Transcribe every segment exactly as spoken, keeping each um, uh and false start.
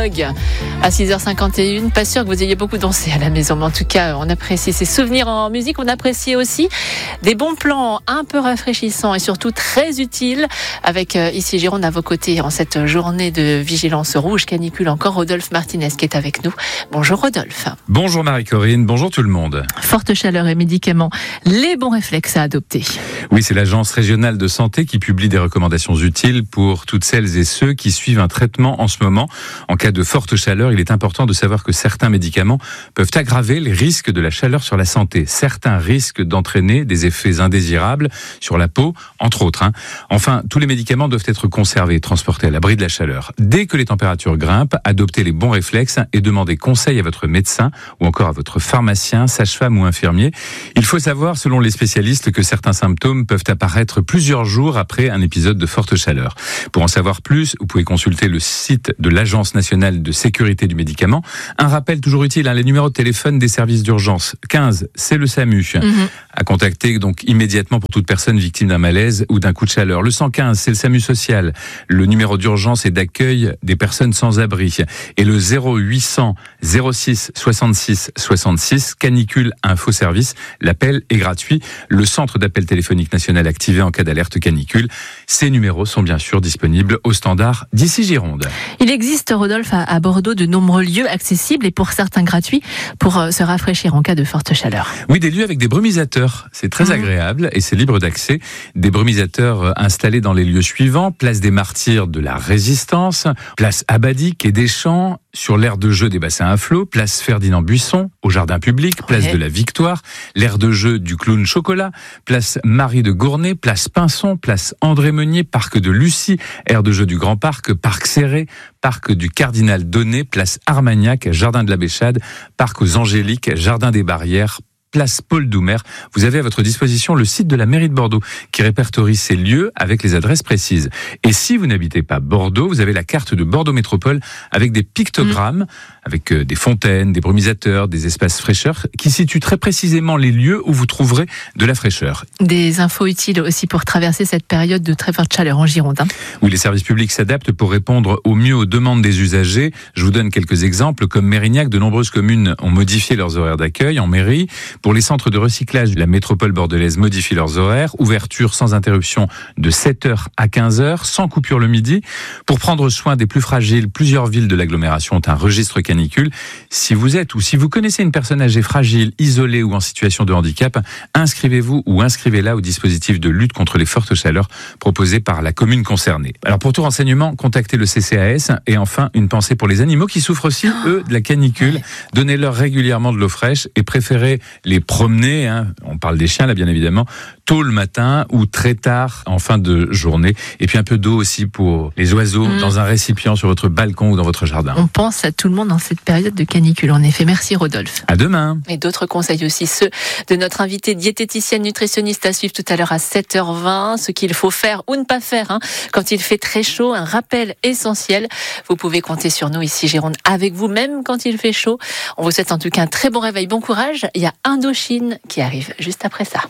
Vogue à six heures cinquante et une. Pas sûr que vous ayez beaucoup dansé à la maison, mais en tout cas, on apprécie ces souvenirs en musique. On apprécie aussi des bons plans un peu rafraîchissants et surtout très utiles avec euh, ici Gironde à vos côtés en cette journée de vigilance rouge canicule. Encore Rodolphe Martinez qui est avec nous. Bonjour Rodolphe. Bonjour Marie-Corinne, bonjour tout le monde. Forte chaleur et médicaments, les bons réflexes à adopter. Oui, c'est l'Agence régionale de santé qui publie des recommandations utiles pour toutes celles et ceux qui suivent un traitement en ce moment. En cas de forte chaleur, il est important de savoir que certains médicaments peuvent aggraver les risques de la chaleur sur la santé. Certains risquent d'entraîner des effets indésirables sur la peau, entre autres. Hein. Enfin, tous les médicaments doivent être conservés et transportés à l'abri de la chaleur. Dès que les températures grimpent, adoptez les bons réflexes et demandez conseil à votre médecin ou encore à votre pharmacien, sage-femme ou infirmier. Il faut savoir, selon les spécialistes, que certains symptômes peuvent apparaître plusieurs jours après un épisode de forte chaleur. Pour en savoir plus, vous pouvez consulter le site de l'Agence nationale de sécurité du médicament. Un rappel toujours utile, hein, les numéros de téléphone des services d'urgence. quinze, c'est le SAMU. Mmh. À contacter donc immédiatement pour toute personne victime d'un malaise ou d'un coup de chaleur. Le cent quinze, c'est le SAMU social. Le numéro d'urgence et d'accueil des personnes sans abri. Et le zéro huit cents zéro six soixante-six soixante-six, canicule info service. L'appel est gratuit. Le centre d'appel téléphonique national activé en cas d'alerte canicule. Ces numéros sont bien sûr disponibles au standard d'ici Gironde. Il existe, Rodolphe, à Bordeaux, de nombreux lieux accessibles et pour certains gratuits pour se rafraîchir en cas de forte chaleur. Oui, des lieux avec des brumisateurs. C'est très mmh. agréable et c'est libre d'accès. Des brumisateurs installés dans les lieux suivants. Place des Martyrs de la Résistance, place Abadi, quai des Champs, sur l'aire de jeu des bassins à flot, place Ferdinand Buisson, au jardin public, place ouais. de la Victoire, l'aire de jeu du Clown Chocolat, place Marie de Gournay, place Pinson, place André Meunier, parc de Lucie, aire de jeu du Grand Parc, parc Serré, parc du Cardinal Donnet, place Armagnac, jardin de la Béchade, parc aux Angéliques, jardin des Barrières, place Paul Doumer. Vous avez à votre disposition le site de la mairie de Bordeaux qui répertorie ces lieux avec les adresses précises. Et si vous n'habitez pas Bordeaux, vous avez la carte de Bordeaux Métropole avec des pictogrammes, mmh. avec des fontaines, des brumisateurs, des espaces fraîcheurs qui situent très précisément les lieux où vous trouverez de la fraîcheur. Des infos utiles aussi pour traverser cette période de très forte chaleur en Gironde. Hein. Oui, les services publics s'adaptent pour répondre au mieux aux demandes des usagers. Je vous donne quelques exemples. Comme Mérignac, de nombreuses communes ont modifié leurs horaires d'accueil en mairie. Pour les centres de recyclage, la métropole bordelaise modifie leurs horaires. Ouverture sans interruption de sept heures à quinze heures, sans coupure le midi. Pour prendre soin des plus fragiles, plusieurs villes de l'agglomération ont un registre canicule. Si vous êtes ou si vous connaissez une personne âgée fragile, isolée ou en situation de handicap, inscrivez-vous ou inscrivez-la au dispositif de lutte contre les fortes chaleurs proposé par la commune concernée. Alors pour tout renseignement, contactez le C C A S. Et enfin, une pensée pour les animaux qui souffrent aussi, eux, de la canicule. Donnez-leur régulièrement de l'eau fraîche et préférez les promener, hein, on parle des chiens là bien évidemment, tôt le matin ou très tard en fin de journée. Et puis un peu d'eau aussi pour les oiseaux mmh. dans un récipient sur votre balcon ou dans votre jardin. On pense à tout le monde dans cette période de canicule. En effet, merci Rodolphe. À demain. Et d'autres conseils aussi, ceux de notre invitée diététicienne nutritionniste à suivre tout à l'heure à sept heures vingt, ce qu'il faut faire ou ne pas faire hein, quand il fait très chaud, un rappel essentiel. Vous pouvez compter sur nous ici Gironde avec vous même quand il fait chaud. On vous souhaite en tout cas un très bon réveil, bon courage. Il y a Indochine qui arrive juste après ça.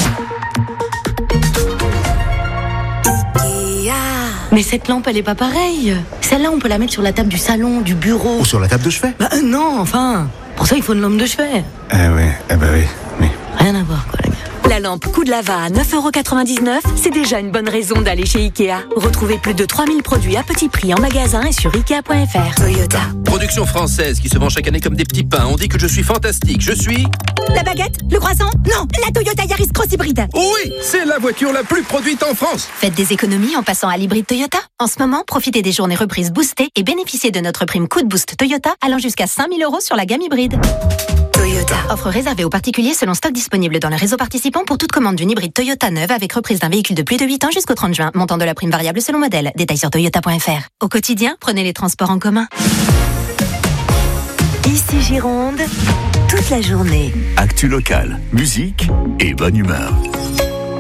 Mais cette lampe, elle est pas pareille. Celle-là, on peut la mettre sur la table du salon, du bureau. Ou sur la table de chevet. Bah euh, non, enfin. Pour ça, il faut une lampe de chevet. Eh oui, eh ben oui, oui. Rien à voir, quoi, les gars. La lampe Coup de Lava à neuf euros quatre-vingt-dix-neuf, c'est déjà une bonne raison d'aller chez Ikea. Retrouvez plus de trois mille produits à petit prix en magasin et sur ikea point f r. Toyota. Production française qui se vend chaque année comme des petits pains. On dit que je suis fantastique. Je suis... La baguette? Le croissant? Non, la Toyota Yaris Cross Hybride. Oui, c'est la voiture la plus produite en France. Faites des économies en passant à l'hybride Toyota. En ce moment, profitez des journées reprises boostées et bénéficiez de notre prime Coup de Boost Toyota allant jusqu'à cinq mille euros sur la gamme hybride. Toyota. Offre réservée aux particuliers selon stock disponible dans le réseau participant pour toute commande d'une hybride Toyota neuve avec reprise d'un véhicule de plus de huit ans jusqu'au trente juin. Montant de la prime variable selon modèle. Détails sur toyota point f r. Au quotidien, prenez les transports en commun. Ici Gironde, toute la journée. Actu locale, musique et bonne humeur.